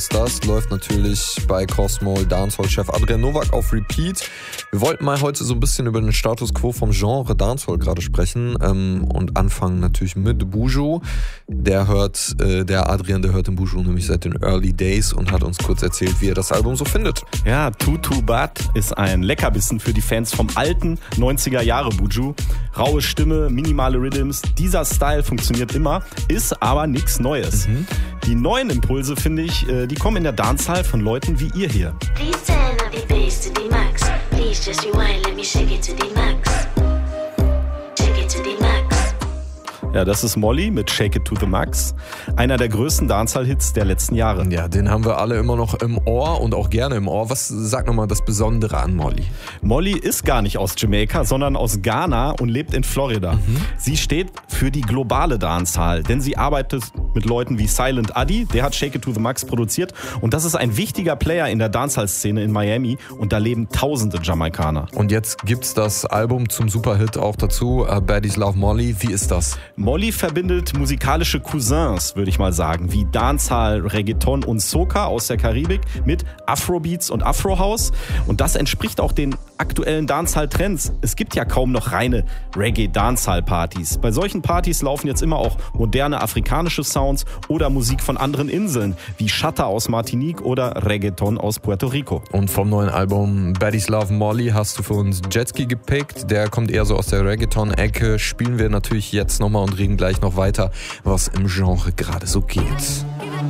Das läuft natürlich bei Cosmo Dancehall-Chef Adrian Novak auf Repeat. Wir wollten mal heute so ein bisschen über den Status Quo vom Genre Dancehall gerade sprechen und anfangen natürlich mit Buju. Der Adrian hört den Buju nämlich seit den Early Days und hat uns kurz erzählt, wie er das Album so findet. Ja, Tutu Bad ist ein Leckerbissen für die Fans vom alten 90er Jahre Buju. Raue Stimme, minimale Rhythms, dieser Style funktioniert immer, ist aber nichts Neues. Die neuen Impulse, finde ich, die kommen in der Dancehall von Leuten wie ihr hier. Please turn up the bass to the max. Please just rewind, let me shake it to the max. Shake it to the max. Ja, das ist Molly mit Shake It to the Max. Einer der größten Dancehall-Hits der letzten Jahre. Ja, den haben wir alle immer noch im Ohr und auch gerne im Ohr. Was sagt nochmal das Besondere an Molly? Molly ist gar nicht aus Jamaika, sondern aus Ghana und lebt in Florida. Sie steht für die globale Dancehall, denn sie arbeitet mit Leuten wie Silent Adi, der hat Shake It to the Max produziert und das ist ein wichtiger Player in der Dancehall-Szene in Miami und da leben tausende Jamaikaner. Und jetzt gibt's das Album zum Superhit auch dazu, Baddies Love Molly. Wie ist das? Molly verbindet musikalische Cousins, würde ich mal sagen, wie Dancehall, Reggaeton und Soca aus der Karibik mit Afrobeats und Afrohouse. Und das entspricht auch den aktuellen Dancehall-Trends. Es gibt ja kaum noch reine Reggae-Dancehall-Partys. Bei solchen Partys laufen jetzt immer auch moderne afrikanische Sounds oder Musik von anderen Inseln, wie Chata aus Martinique oder Reggaeton aus Puerto Rico. Und vom neuen Album Baddies Love Molly hast du für uns Jetski gepickt. Der kommt eher so aus der Reggaeton-Ecke. Spielen wir natürlich jetzt nochmal und reden gleich noch weiter, was im Genre gerade so geht.